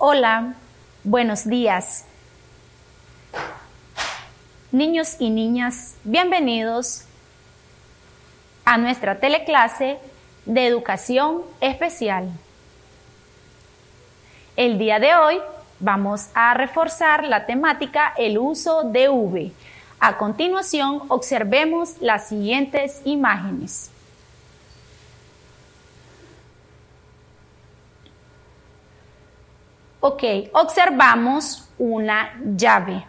Hola, buenos días. Niños y niñas, bienvenidos a nuestra teleclase de educación especial. El día de hoy vamos a reforzar la temática el uso de V. A continuación, observemos las siguientes imágenes. Ok, observamos una llave.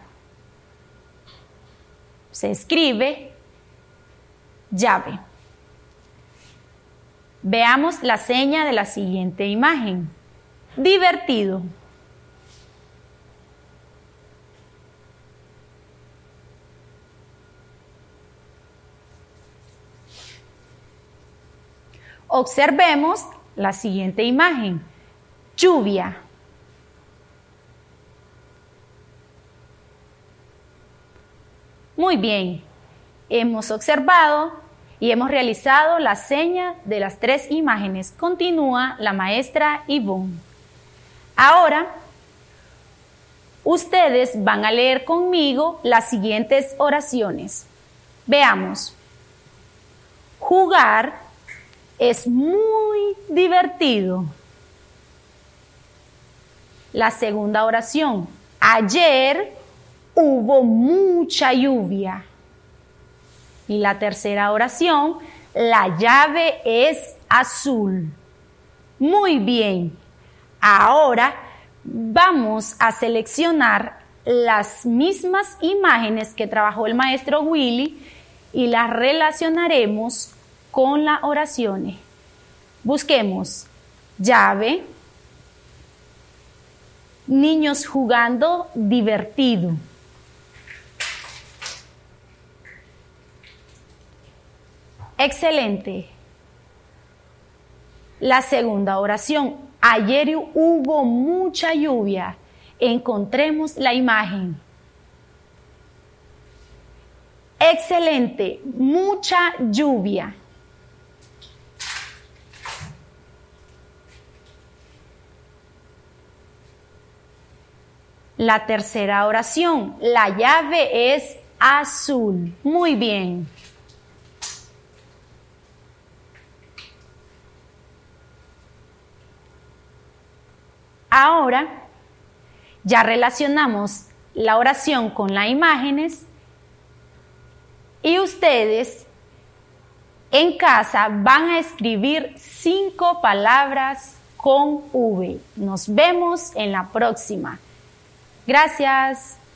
Se escribe llave. Veamos la seña de la siguiente imagen. Divertido. Observemos la siguiente imagen. Lluvia. Muy bien, hemos observado y hemos realizado la seña de las tres imágenes. Continúa la maestra Ivonne. Ahora, ustedes van a leer conmigo las siguientes oraciones. Veamos. Jugar es muy divertido. La segunda oración. Ayer hubo mucha lluvia. Y la tercera oración, la llave es azul. Muy bien. Ahora vamos a seleccionar las mismas imágenes que trabajó el maestro Willy y las relacionaremos con las oraciones. Busquemos llave, niños jugando divertido. Excelente. La segunda oración. Ayer hubo mucha lluvia. Encontremos la imagen. Excelente. Mucha lluvia. La tercera oración. La llave es azul. Muy bien. Ahora, ya relacionamos la oración con las imágenes y ustedes en casa van a escribir 5 palabras con V. Nos vemos en la próxima. Gracias.